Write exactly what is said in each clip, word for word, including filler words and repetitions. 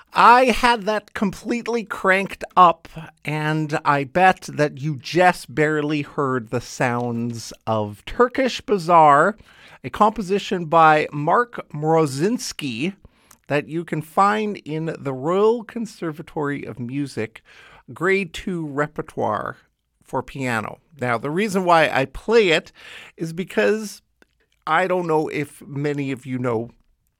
I had that completely cranked up, and I bet that you just barely heard the sounds of Turkish Bazaar, a composition by Mark Mrozinski that you can find in the Royal Conservatory of Music, grade two repertoire for piano. Now, the reason why I play it is because I don't know if many of you know,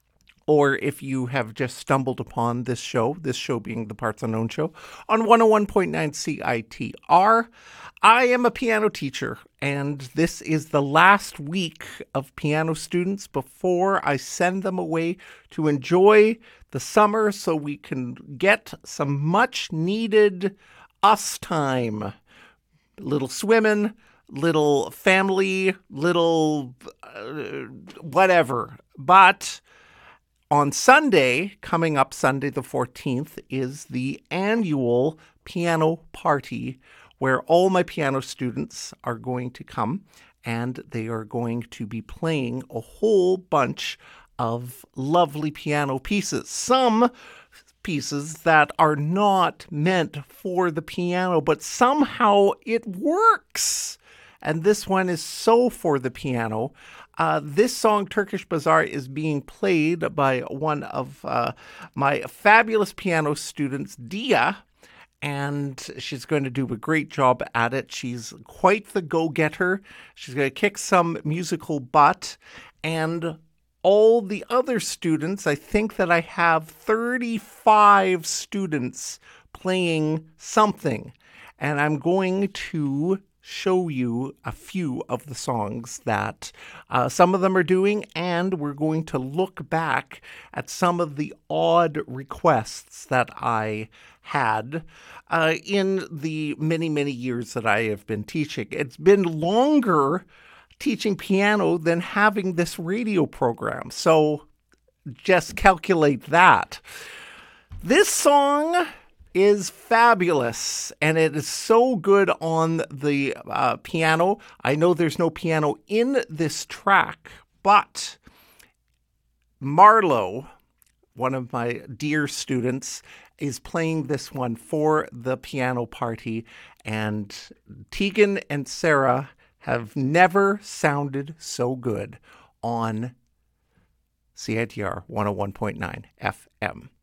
or if you have just stumbled upon this show, this show being the Parts Unknown Show, on one oh one point nine C I T R. I am a piano teacher, and this is the last week of piano students before I send them away to enjoy the summer so we can get some much-needed us time. Little swimming, little family, little uh, whatever. But on Sunday, coming up Sunday the fourteenth, is the annual piano party where all my piano students are going to come, and they are going to be playing a whole bunch of lovely piano pieces. Some pieces that are not meant for the piano, but somehow it works. And this one is so for the piano. Uh, this song, Turkish Bazaar, is being played by one of uh, my fabulous piano students, Dia, and she's going to do a great job at it. She's quite the go-getter. She's going to kick some musical butt, and all the other students, I think that I have thirty-five students playing something, and I'm going to show you a few of the songs that uh, some of them are doing, and we're going to look back at some of the odd requests that I had uh, in the many, many years that I have been teaching. It's been longer teaching piano than having this radio program. So just calculate that. This song is fabulous, and it is so good on the uh, piano. I know there's no piano in this track, but Marlo, one of my dear students, is playing this one for the piano party, and Tegan and Sarah have never sounded so good on C I T R one oh one point nine F M.